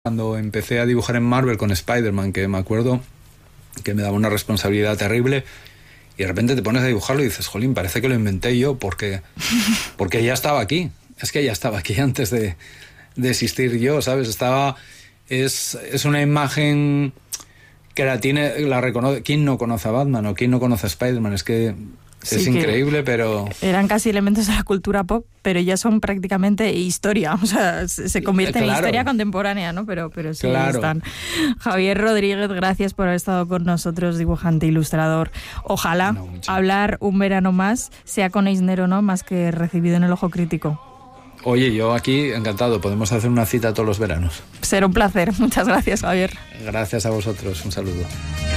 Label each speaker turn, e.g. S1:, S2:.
S1: Cuando empecé a dibujar en Marvel con Spider-Man, que me acuerdo que me daba una responsabilidad terrible, y de repente te pones a dibujarlo y dices, jolín, parece que lo inventé yo porque ya estaba aquí. Es que ya estaba aquí antes de existir yo, ¿sabes? Es una imagen que la reconoce. ¿Quién no conoce a Batman o quién no conoce a Spider-Man? Es que es increíble, pero...
S2: Eran casi elementos de la cultura pop, pero ya son prácticamente historia, o sea, se convierten en historia contemporánea, ¿no? Pero sí están. Javier Rodríguez, gracias por haber estado con nosotros, dibujante, ilustrador. Ojalá hablar un verano más sea con Eisner o no, más que recibido en el ojo crítico.
S1: Oye, yo aquí encantado, podemos hacer una cita todos los veranos.
S2: Será un placer, muchas gracias, Javier.
S1: Gracias a vosotros, un saludo.